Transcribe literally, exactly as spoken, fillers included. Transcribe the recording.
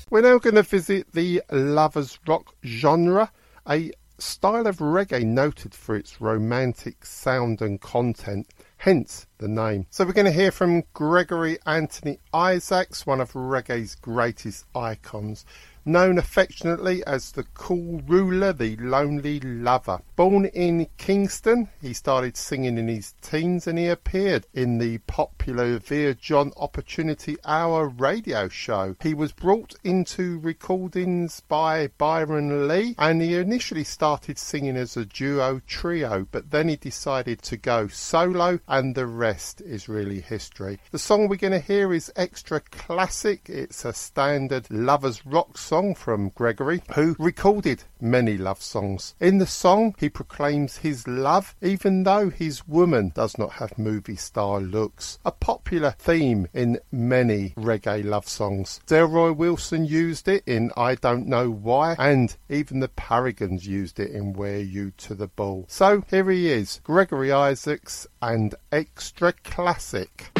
We're now going to visit the lovers rock genre, a style of reggae noted for its romantic sound and content, hence the name. So we're going to hear from Gregory Anthony Isaacs, one of reggae's greatest icons, known affectionately as the Cool Ruler, the Lonely Lover. Born in Kingston, he started singing in his teens and he appeared in the popular Veer John Opportunity Hour radio show. He was brought into recordings by Byron Lee and he initially started singing as a duo trio, but then he decided to go solo and the rest is really history. The song we're going to hear is Extra Classic. It's a standard lovers rock song from Gregory, who recorded many love songs. In the song, he proclaims his love, even though his woman does not have movie star looks. A popular theme in many reggae love songs. Delroy Wilson used it in I Don't Know Why, and even the Paragons used it in Wear You to the Ball. So here he is, Gregory Isaacs and Extra Classic.